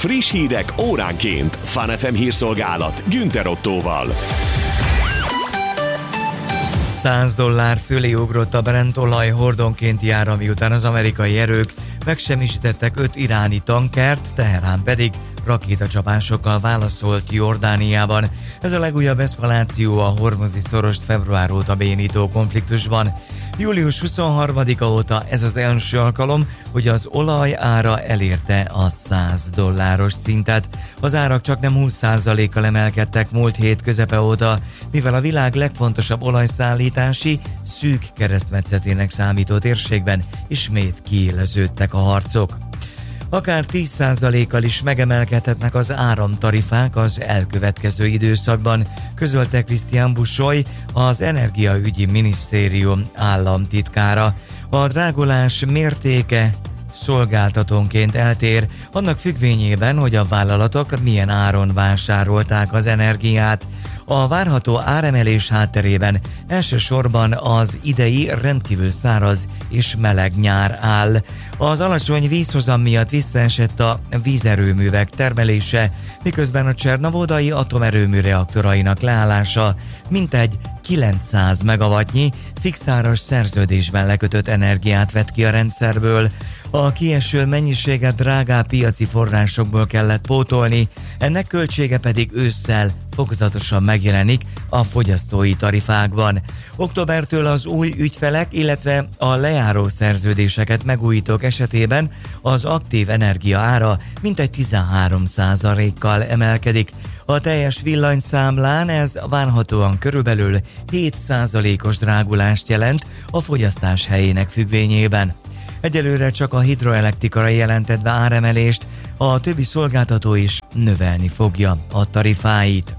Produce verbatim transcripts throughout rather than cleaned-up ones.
Friss hírek óránként. Fun ef em hírszolgálat Günther Ottóval. száz dollár fölé ugrott a Brent olaj hordonkénti ára, miután az amerikai erők megsemmisítettek öt iráni tankert, Teherán pedig rakétacsapásokkal válaszolt Jordániában. Ez a legújabb eszkaláció a hormuzi szorost február óta bénító konfliktusban. július huszonharmadika óta ez az első alkalom, hogy az olaj ára elérte a száz dolláros szintet. Az árak csak nem húsz százalékkal emelkedtek múlt hét közepe óta, mivel a világ legfontosabb olajszállítási szűk keresztmetszetének számító térségben ismét kiéleződtek a harcok. Akár tíz százalékkal is megemelkedhetnek az áramtarifák az elkövetkező időszakban, közölte Christian Busoy, az Energiaügyi Minisztérium államtitkára. A drágulás mértéke szolgáltatónként eltér, annak függvényében, hogy a vállalatok milyen áron vásárolták az energiát. A várható áremelés hátterében elsősorban az idei rendkívül száraz és meleg nyár áll. Az alacsony vízhozam miatt visszaesett a vízerőművek termelése, miközben a csernovodai atomerőmű reaktorainak leállása mintegy kilencszáz megawattnyi fixáros szerződésben lekötött energiát vett ki a rendszerből. A kieső mennyiséget drágább piaci forrásokból kellett pótolni, ennek költsége pedig ősszel fokozatosan megjelenik a fogyasztói tarifákban. Októbertől az új ügyfelek, illetve a lejáró szerződéseket megújítók esetében az aktív energia ára mintegy tizenhárom százalékkal emelkedik. A teljes villanyszámlán ez várhatóan körülbelül hét százalékos drágulást jelent a fogyasztás helyének függvényében. Egyelőre csak a hidroelektrika jelentett be áremelést, a többi szolgáltató is növelni fogja a tarifáit.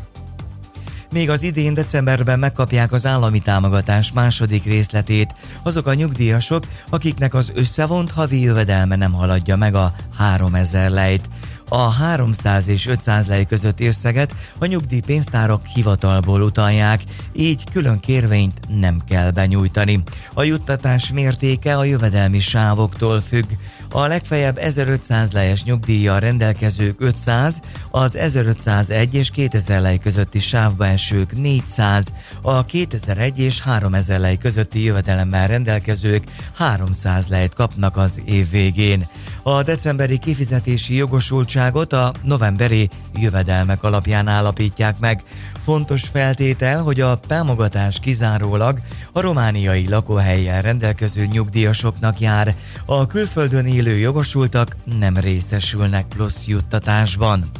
Még az idén decemberben megkapják az állami támogatás második részletét azok a nyugdíjasok, akiknek az összevont havi jövedelme nem haladja meg a háromezer lejt. A háromszáz és ötszáz lej közötti összeget a nyugdíjpénztárak hivatalból utalják, így külön kérvényt nem kell benyújtani. A juttatás mértéke a jövedelmi sávoktól függ. A legfeljebb ezerötszáz lejes nyugdíjjal rendelkezők ötszáz, az ezerötszázegy és kétezer lej közötti sávba esők négyszáz, a kétezer-egy és háromezer lej közötti jövedelemmel rendelkezők háromszáz lejt kapnak az év végén. A decemberi kifizetési jogosultságot a novemberi jövedelmek alapján állapítják meg. Fontos feltétel, hogy a támogatás kizárólag a romániai lakóhellyel rendelkező nyugdíjasoknak jár. A külföldön élő jogosultak nem részesülnek plusz juttatásban.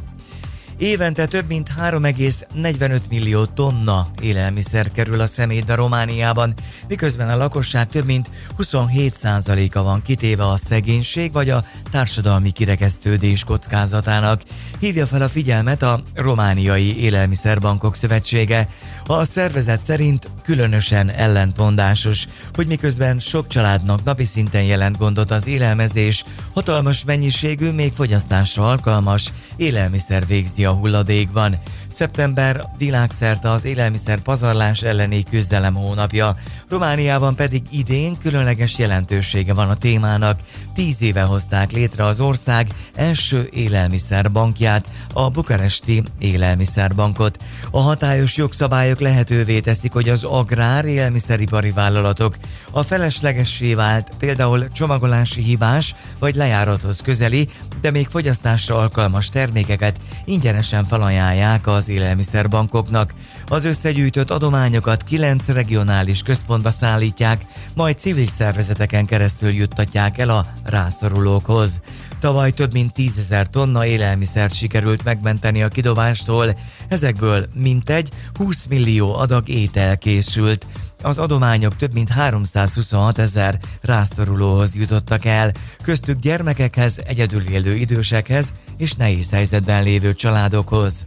Évente több mint három egész negyvenöt millió tonna élelmiszer kerül a szemétbe Romániában, miközben a lakosság több mint huszonhét százaléka van kitéve a szegénység vagy a társadalmi kirekesztődés kockázatának. Hívja fel a figyelmet a Romániai Élelmiszerbankok Szövetsége. A szervezet szerint különösen ellentmondásos, hogy miközben sok családnak napi szinten jelent gondot az élelmezés, hatalmas mennyiségű, még fogyasztásra alkalmas élelmiszer végzi a hulladékban. Szeptember világszerte az élelmiszer pazarlás elleni küzdelem hónapja, Romániában pedig idén különleges jelentősége van a témának. Tíz éve hozták létre az ország első élelmiszerbankját, a bukaresti élelmiszerbankot. A hatályos jogszabályok lehetővé teszik, hogy az agrár élelmiszeripari vállalatok a feleslegessé vált, például csomagolási hibás vagy lejárathoz közeli, de még fogyasztásra alkalmas termékeket ingyenesen felajánlják az élelmiszerbankoknak. Az összegyűjtött adományokat kilenc regionális központba szállítják, majd civil szervezeteken keresztül juttatják el a rászorulókhoz. Tavaly több mint tízezer tonna élelmiszert sikerült megmenteni a kidobástól, ezekből mintegy húsz millió adag étel készült. Az adományok több mint háromszázhuszonhat ezer rászorulóhoz jutottak el, köztük gyermekekhez, egyedül élő idősekhez és nehéz helyzetben lévő családokhoz.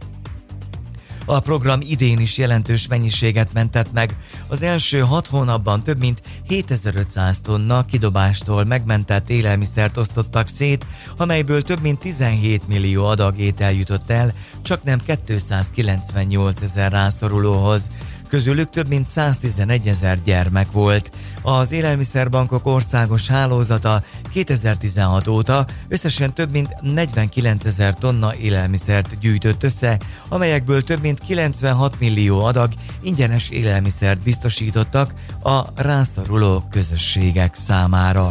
A program idén is jelentős mennyiséget mentett meg. Az első hat hónapban több mint hétezer-ötszáz tonna kidobástól megmentett élelmiszert osztottak szét, amelyből több mint tizenhét millió adag étel jutott el, csak nem kétszázkilencvennyolc ezer rászorulóhoz. Közülük több mint száztizenegy ezer gyermek volt. Az élelmiszerbankok országos hálózata kétezer-tizenhat óta összesen több mint negyvenkilenc ezer tonna élelmiszert gyűjtött össze, amelyekből több mint kilencvenhat millió adag ingyenes élelmiszert biztosítottak a rászoruló közösségek számára.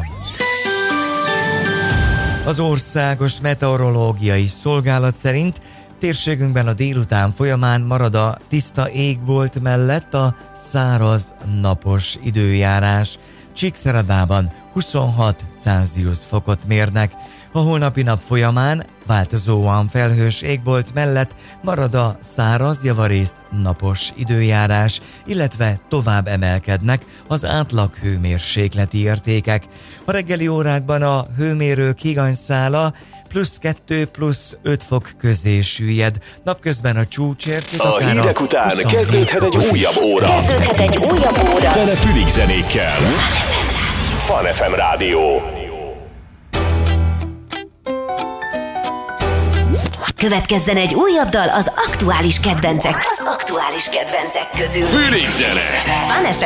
Az Országos Meteorológiai Szolgálat szerint térségünkben a délután folyamán marad a tiszta égbolt mellett a száraz, napos időjárás. Csíkszeredában huszonhat Celsius fokot mérnek. A holnapi nap folyamán változóan felhős égbolt mellett marad a száraz, javarészt napos időjárás, illetve tovább emelkednek az átlag hőmérsékleti értékek. A reggeli órákban a hőmérők higanyszála plusz kettő plusz öt fok közé süllyed. Napközben a csúcsérték A hírek után kezdődhet egy újabb óra. Kezdődhet egy újabb óra. Tele fülig zenékkel. Fun ef em Rádió. Következzen egy újabb dal az aktuális kedvencek. Az aktuális kedvencek közül. Fülig zene. Fun ef em